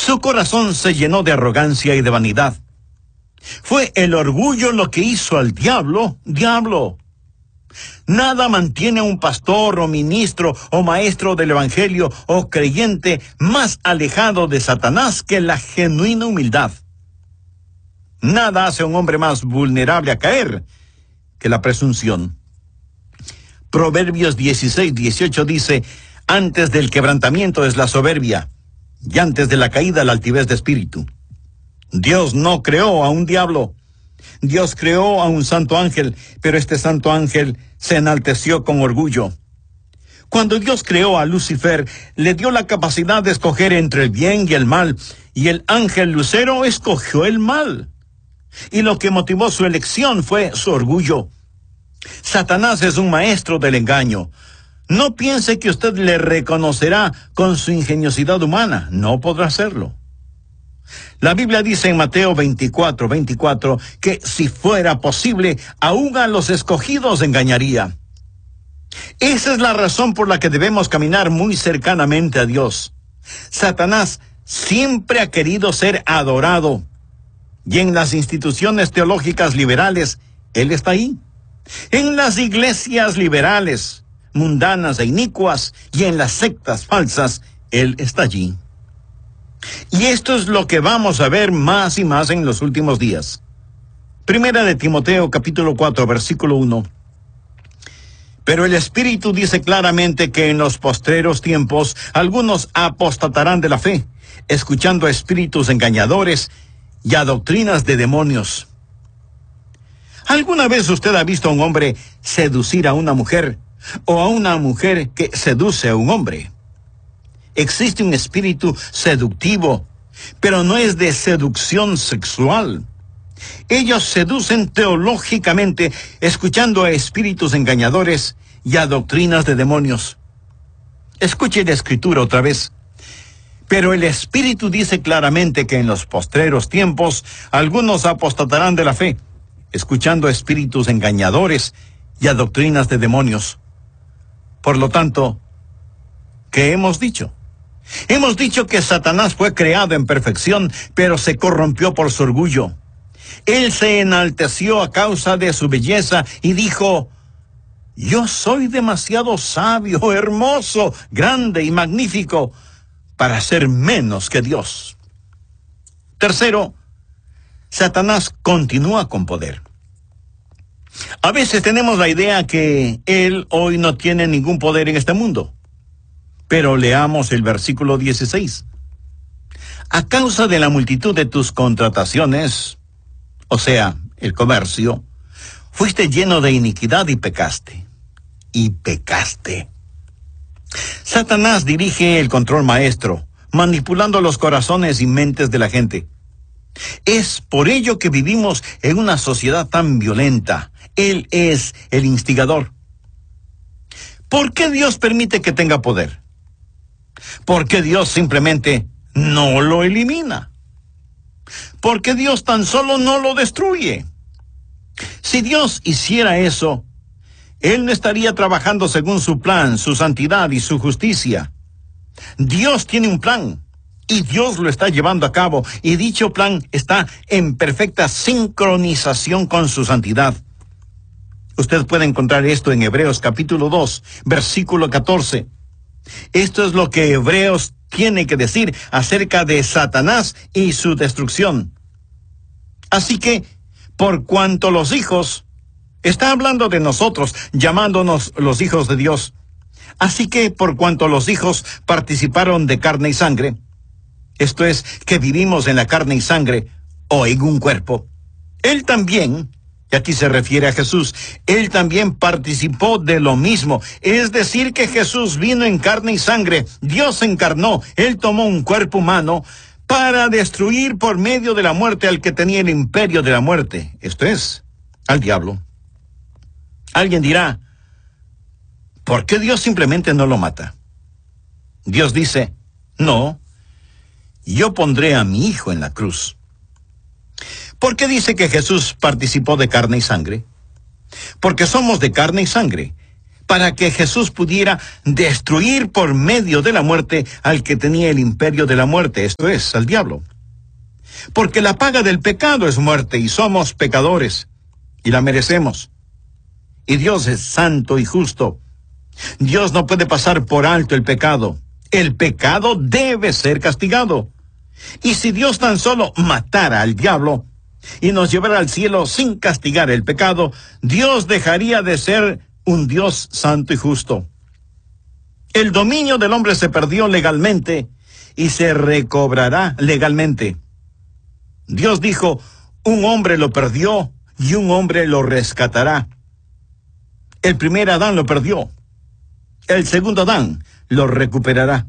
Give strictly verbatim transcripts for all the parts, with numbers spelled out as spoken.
Su corazón se llenó de arrogancia y de vanidad. Fue el orgullo lo que hizo al diablo, diablo. Nada mantiene a un pastor o ministro o maestro del evangelio o creyente más alejado de Satanás que la genuina humildad. Nada hace a un hombre más vulnerable a caer que la presunción. Proverbios dieciséis, dieciocho dice: antes del quebrantamiento es la soberbia, y antes de la caída la altivez de espíritu. Dios no creó a un diablo. Dios creó a un santo ángel, pero este santo ángel se enalteció con orgullo. Cuando Dios creó a Lucifer, le dio la capacidad de escoger entre el bien y el mal, y el ángel lucero escogió el mal. Y lo que motivó su elección fue su orgullo. Satanás es un maestro del engaño. No piense que usted le reconocerá con su ingeniosidad humana. No podrá hacerlo. La Biblia dice en Mateo veinticuatro, veinticuatro, que si fuera posible, aún a los escogidos engañaría. Esa es la razón por la que debemos caminar muy cercanamente a Dios. Satanás siempre ha querido ser adorado. Y en las instituciones teológicas liberales, él está ahí. En las iglesias liberales, mundanas e inicuas, y en las sectas falsas, él está allí. Y esto es lo que vamos a ver más y más en los últimos días. Primera de Timoteo, capítulo cuatro, versículo uno. Pero el Espíritu dice claramente que en los postreros tiempos algunos apostatarán de la fe, escuchando a espíritus engañadores y a doctrinas de demonios. ¿Alguna vez usted ha visto a un hombre seducir a una mujer o a una mujer que seduce a un hombre? Existe un espíritu seductivo, pero no es de seducción sexual. Ellos seducen teológicamente, escuchando a espíritus engañadores y a doctrinas de demonios. Escuche la escritura otra vez. Pero el Espíritu dice claramente que en los postreros tiempos algunos apostatarán de la fe, escuchando a espíritus engañadores y a doctrinas de demonios. Por lo tanto, ¿qué hemos dicho? Hemos dicho que Satanás fue creado en perfección, pero se corrompió por su orgullo. Él se enalteció a causa de su belleza y dijo: yo soy demasiado sabio, hermoso, grande y magnífico para ser menos que Dios. Tercero, Satanás continúa con poder. A veces tenemos la idea que él hoy no tiene ningún poder en este mundo. Pero leamos el versículo dieciséis. A causa de la multitud de tus contrataciones, o sea, el comercio, fuiste lleno de iniquidad y pecaste. Y pecaste. Satanás dirige el control maestro, manipulando los corazones y mentes de la gente. Es por ello que vivimos en una sociedad tan violenta. Él es el instigador. ¿Por qué Dios permite que tenga poder? ¿Por qué Dios simplemente no lo elimina? ¿Por qué Dios tan solo no lo destruye? Si Dios hiciera eso, Él no estaría trabajando según su plan, su santidad y su justicia. Dios tiene un plan, y Dios lo está llevando a cabo, y dicho plan está en perfecta sincronización con su santidad. Usted puede encontrar esto en Hebreos capítulo dos, versículo catorce. Esto es lo que Hebreos tiene que decir acerca de Satanás y su destrucción. Así que, por cuanto los hijos, está hablando de nosotros, llamándonos los hijos de Dios. Así que, por cuanto los hijos participaron de carne y sangre, esto es, que vivimos en la carne y sangre, o en un cuerpo, Él también, y aquí se refiere a Jesús, Él también participó de lo mismo. Es decir, que Jesús vino en carne y sangre, Dios se encarnó, Él tomó un cuerpo humano para destruir por medio de la muerte al que tenía el imperio de la muerte, esto es, al diablo. Alguien dirá, ¿por qué Dios simplemente no lo mata? Dios dice, no, yo pondré a mi hijo en la cruz. ¿Por qué dice que Jesús participó de carne y sangre? Porque somos de carne y sangre, para que Jesús pudiera destruir por medio de la muerte al que tenía el imperio de la muerte, esto es, al diablo. Porque la paga del pecado es muerte, y somos pecadores, y la merecemos. Y Dios es santo y justo. Dios no puede pasar por alto el pecado. El pecado debe ser castigado. Y si Dios tan solo matara al diablo y nos llevara al cielo sin castigar el pecado, Dios dejaría de ser un Dios santo y justo. El dominio del hombre se perdió legalmente y se recobrará legalmente. Dios dijo, un hombre lo perdió y un hombre lo rescatará. El primer Adán lo perdió. El segundo Adán lo recuperará.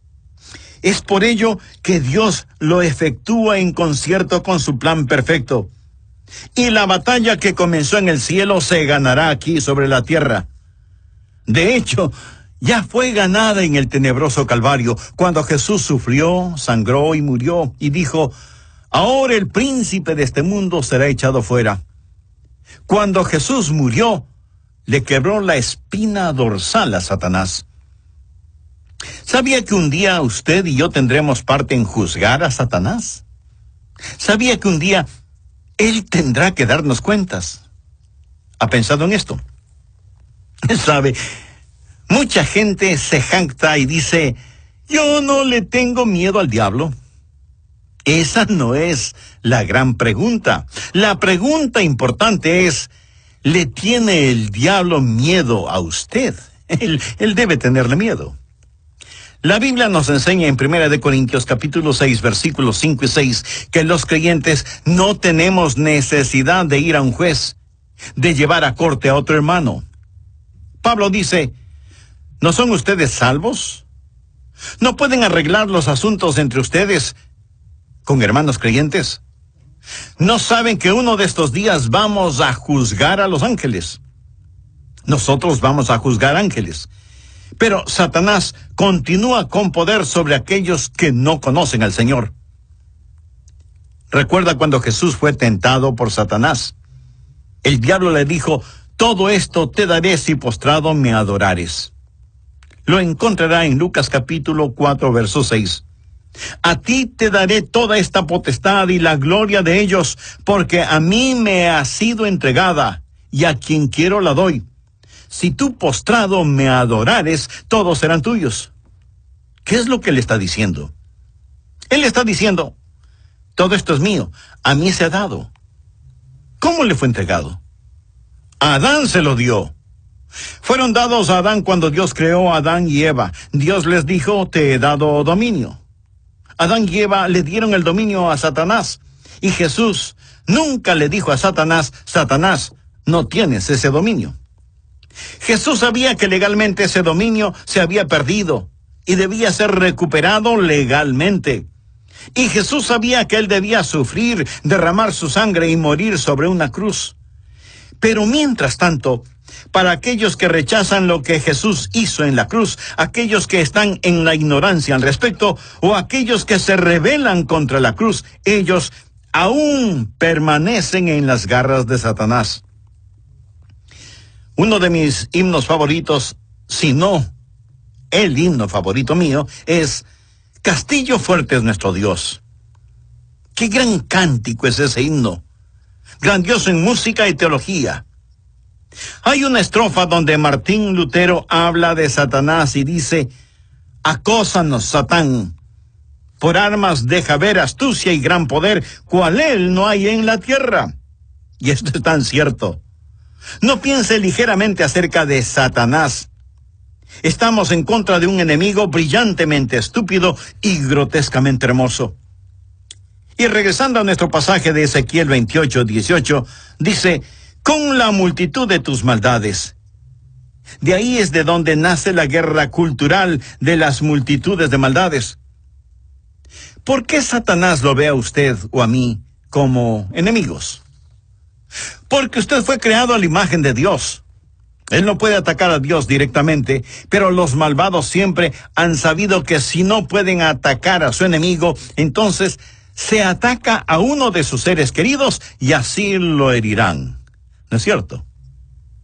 Es por ello que Dios lo efectúa en concierto con su plan perfecto. Y la batalla que comenzó en el cielo se ganará aquí sobre la tierra. De hecho, ya fue ganada en el tenebroso Calvario, cuando Jesús sufrió, sangró y murió, y dijo, ahora el príncipe de este mundo será echado fuera. Cuando Jesús murió, le quebró la espina dorsal a Satanás. ¿Sabía que un día usted y yo tendremos parte en juzgar a Satanás? ¿Sabía que un día él tendrá que darnos cuentas? ¿Ha pensado en esto? ¿Sabe? Mucha gente se jacta y dice, yo no le tengo miedo al diablo. Esa no es la gran pregunta. La pregunta importante es, ¿le tiene el diablo miedo a usted? Él, él debe tenerle miedo. La Biblia nos enseña en Primera de Corintios capítulo seis, versículos cinco y seis, que los creyentes no tenemos necesidad de ir a un juez, de llevar a corte a otro hermano. Pablo dice, ¿no son ustedes salvos? ¿No pueden arreglar los asuntos entre ustedes con hermanos creyentes? ¿No saben que uno de estos días vamos a juzgar a los ángeles? Nosotros vamos a juzgar ángeles. Pero Satanás continúa con poder sobre aquellos que no conocen al Señor. Recuerda cuando Jesús fue tentado por Satanás. El diablo le dijo, todo esto te daré si postrado me adorares. Lo encontrará en Lucas capítulo cuatro, verso seis. A ti te daré toda esta potestad y la gloria de ellos, porque a mí me ha sido entregada, y a quien quiero la doy. Si tú postrado me adorares, todos serán tuyos. ¿Qué es lo que le está diciendo? Él está diciendo, todo esto es mío, a mí se ha dado. ¿Cómo le fue entregado? A Adán se lo dio. Fueron dados a Adán cuando Dios creó a Adán y Eva. Dios les dijo, te he dado dominio. Adán y Eva le dieron el dominio a Satanás. Y Jesús nunca le dijo a Satanás, Satanás, no tienes ese dominio. Jesús sabía que legalmente ese dominio se había perdido y debía ser recuperado legalmente. Y Jesús sabía que él debía sufrir, derramar su sangre y morir sobre una cruz. Pero mientras tanto, para aquellos que rechazan lo que Jesús hizo en la cruz, aquellos que están en la ignorancia al respecto, o aquellos que se rebelan contra la cruz, ellos aún permanecen en las garras de Satanás. Uno de mis himnos favoritos, si no el himno favorito mío, es Castillo fuerte es nuestro Dios. Qué gran cántico es ese himno, grandioso en música y teología. Hay una estrofa donde Martín Lutero habla de Satanás y dice, acósanos, Satán, por armas deja ver astucia y gran poder, cual él no hay en la tierra. Y esto es tan cierto. No piense ligeramente acerca de Satanás. Estamos en contra de un enemigo brillantemente estúpido y grotescamente hermoso. Y regresando a nuestro pasaje de Ezequiel veintiocho, dieciocho, dice, con la multitud de tus maldades. De ahí es de donde nace la guerra cultural de las multitudes de maldades. ¿Por qué Satanás lo ve a usted o a mí como enemigos? Porque usted fue creado a la imagen de Dios. Él no puede atacar a Dios directamente, pero los malvados siempre han sabido que si no pueden atacar a su enemigo, entonces se ataca a uno de sus seres queridos y así lo herirán. ¿No es cierto?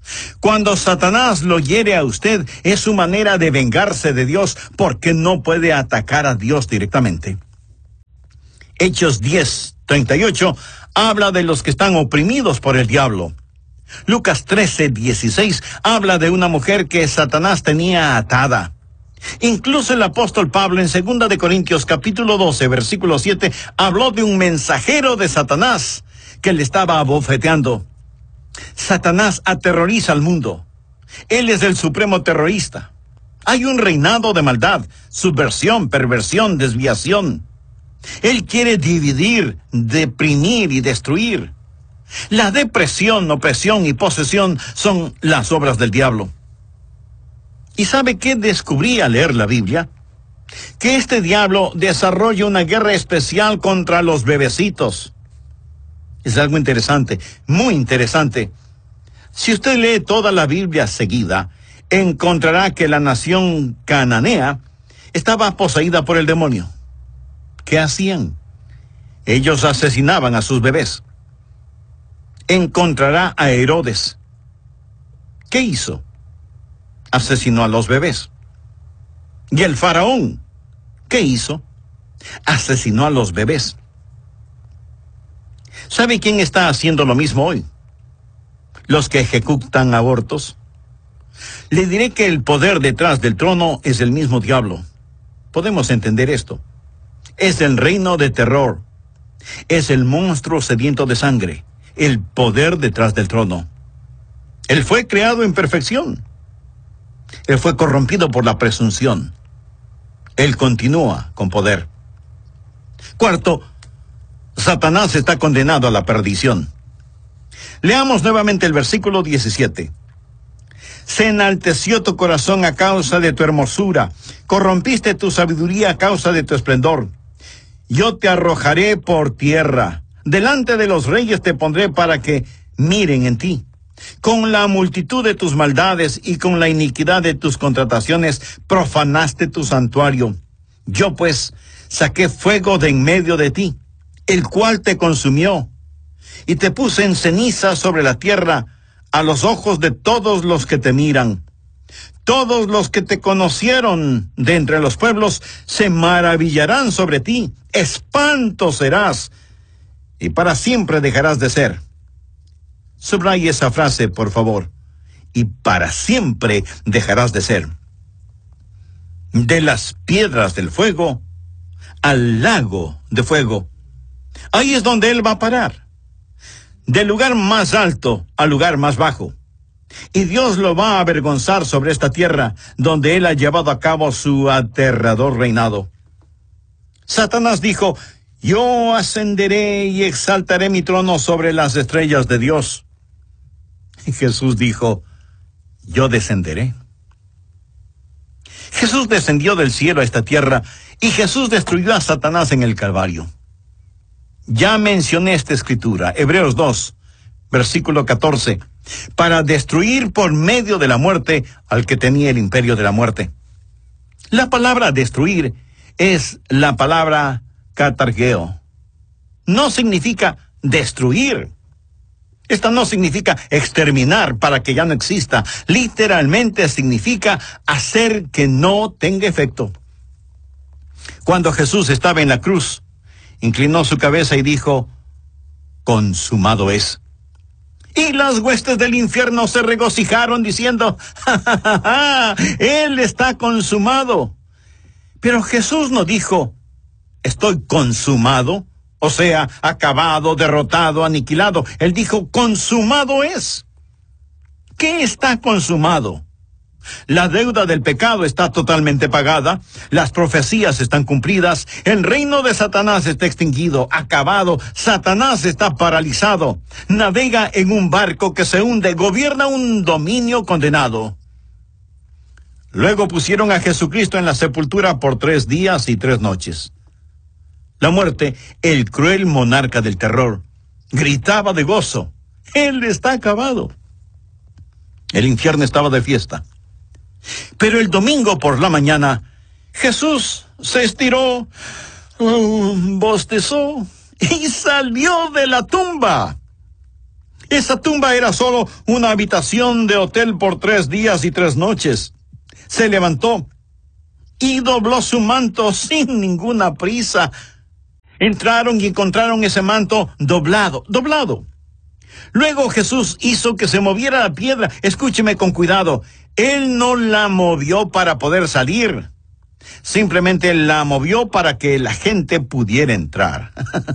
Cuando Satanás lo hiere a usted, es su manera de vengarse de Dios, porque no puede atacar a Dios directamente. Hechos diez, treinta y ocho habla de los que están oprimidos por el diablo. Lucas trece, dieciséis habla de una mujer que Satanás tenía atada. Incluso el apóstol Pablo en segunda de Corintios capítulo doce, versículo siete, habló de un mensajero de Satanás que le estaba abofeteando. Satanás aterroriza al mundo. Él es el supremo terrorista. Hay un reinado de maldad, subversión, perversión, desviación. Él quiere dividir, deprimir y destruir. La depresión, opresión y posesión son las obras del diablo. ¿Y sabe qué descubrí al leer la Biblia? Que este diablo desarrolla una guerra especial contra los bebecitos. Es algo interesante, muy interesante. Si usted lee toda la Biblia seguida, encontrará que la nación cananea estaba poseída por el demonio. ¿Qué hacían? Ellos asesinaban a sus bebés. Encontrará a Herodes. ¿Qué hizo? Asesinó a los bebés. Y el faraón, ¿qué hizo? Asesinó a los bebés. ¿Sabe quién está haciendo lo mismo hoy? Los que ejecutan abortos. Le diré que el poder detrás del trono es el mismo diablo. Podemos entender esto. Es el reino de terror. Es el monstruo sediento de sangre. El poder detrás del trono. Él fue creado en perfección. Él fue corrompido por la presunción. Él continúa con poder. Cuarto, Satanás está condenado a la perdición. Leamos nuevamente el versículo diecisiete. Se enalteció tu corazón a causa de tu hermosura, corrompiste tu sabiduría a causa de tu esplendor. Yo te arrojaré por tierra, delante de los reyes te pondré para que miren en ti. Con la multitud de tus maldades y con la iniquidad de tus contrataciones profanaste tu santuario. Yo pues saqué fuego de en medio de ti, el cual te consumió, y te puse en ceniza sobre la tierra a los ojos de todos los que te miran. Todos los que te conocieron de entre los pueblos se maravillarán sobre ti. Espanto serás, y para siempre dejarás de ser. Subraye esa frase, por favor. Y para siempre dejarás de ser. De las piedras del fuego al lago de fuego. Ahí es donde él va a parar. Del lugar más alto al lugar más bajo. Y Dios lo va a avergonzar sobre esta tierra donde él ha llevado a cabo su aterrador reinado. Satanás dijo, yo ascenderé y exaltaré mi trono sobre las estrellas de Dios. Y Jesús dijo, yo descenderé. Jesús descendió del cielo a esta tierra y Jesús destruyó a Satanás en el Calvario. Ya mencioné esta escritura, Hebreos dos, versículo catorce, para destruir por medio de la muerte al que tenía el imperio de la muerte. La palabra destruir es la palabra katargeo. No significa destruir. Esta no significa exterminar para que ya no exista. Literalmente significa hacer que no tenga efecto. Cuando Jesús estaba en la cruz, inclinó su cabeza y dijo, consumado es. Y las huestes del infierno se regocijaron diciendo, ja, ja, ja, ja, Él está consumado. Pero Jesús no dijo, estoy consumado, o sea, acabado, derrotado, aniquilado. Él dijo, consumado es. ¿Qué está consumado? La deuda del pecado está totalmente pagada, las profecías están cumplidas, el reino de Satanás está extinguido, acabado, Satanás está paralizado, navega en un barco que se hunde, gobierna un dominio condenado. Luego pusieron a Jesucristo en la sepultura por tres días y tres noches. La muerte, el cruel monarca del terror, gritaba de gozo, Él está acabado. El infierno estaba de fiesta. Pero el domingo por la mañana, Jesús se estiró, um, bostezó y salió de la tumba. Esa tumba era solo una habitación de hotel por tres días y tres noches. Se levantó y dobló su manto sin ninguna prisa. Entraron y encontraron ese manto doblado, doblado. Luego Jesús hizo que se moviera la piedra. Escúcheme con cuidado. Él no la movió para poder salir. Simplemente la movió para que la gente pudiera entrar.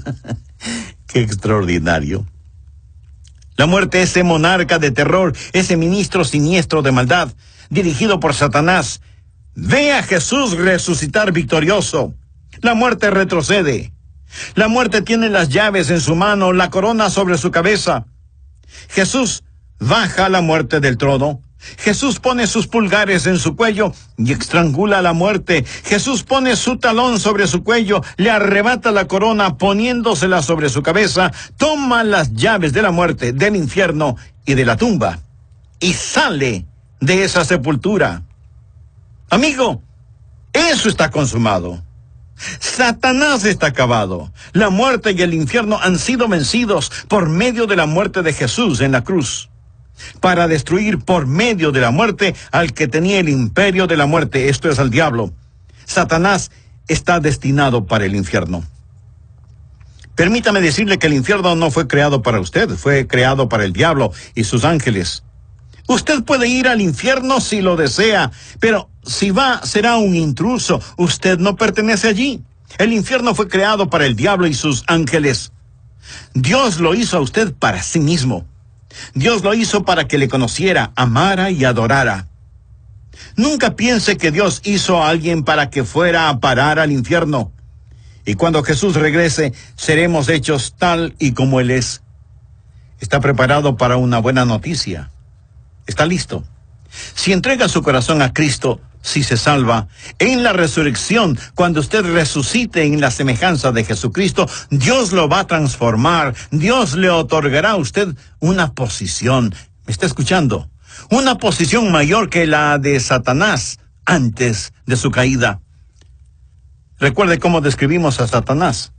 ¡Qué extraordinario! La muerte, ese monarca de terror, ese ministro siniestro de maldad, dirigido por Satanás, ve a Jesús resucitar victorioso. La muerte retrocede. La muerte tiene las llaves en su mano, la corona sobre su cabeza. Jesús baja a la muerte del trono. Jesús pone sus pulgares en su cuello y estrangula a la muerte. Jesús pone su talón sobre su cuello, le arrebata la corona poniéndosela sobre su cabeza, toma las llaves de la muerte, del infierno y de la tumba y sale de esa sepultura. Amigo, eso está consumado. Satanás está acabado. La muerte y el infierno han sido vencidos por medio de la muerte de Jesús en la cruz, para destruir por medio de la muerte al que tenía el imperio de la muerte, esto es al diablo. Satanás está destinado para el infierno. Permítame decirle que el infierno no fue creado para usted, fue creado para el diablo y sus ángeles. Usted puede ir al infierno si lo desea, pero si va, será un intruso. Usted no pertenece allí. El infierno fue creado para el diablo y sus ángeles. Dios lo hizo a usted para sí mismo. Dios lo hizo para que le conociera, amara y adorara. Nunca piense que Dios hizo a alguien para que fuera a parar al infierno. Y cuando Jesús regrese, seremos hechos tal y como Él es. ¿Está preparado para una buena noticia? ¿Está listo? Si entrega su corazón a Cristo, si se salva, en la resurrección, cuando usted resucite en la semejanza de Jesucristo, Dios lo va a transformar. Dios le otorgará a usted una posición. ¿Me está escuchando? Una posición mayor que la de Satanás antes de su caída. Recuerde cómo describimos a Satanás.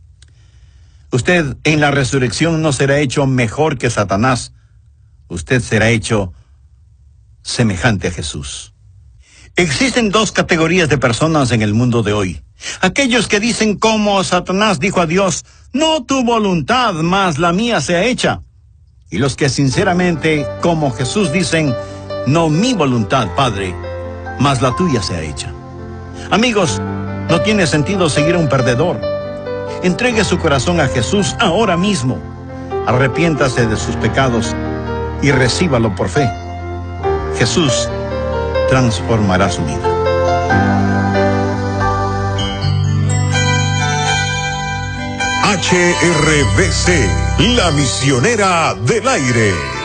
Usted en la resurrección no será hecho mejor que Satanás. Usted será hecho semejante a Jesús. Existen dos categorías de personas en el mundo de hoy. Aquellos que dicen como Satanás dijo a Dios, no tu voluntad, mas la mía sea hecha. Y los que sinceramente, como Jesús, dicen, no mi voluntad, Padre, mas la tuya sea hecha. Amigos, no tiene sentido seguir a un perdedor. Entregue su corazón a Jesús ahora mismo. Arrepiéntase de sus pecados y recíbalo por fe. Jesús transformará su vida. H R V C, la misionera del aire.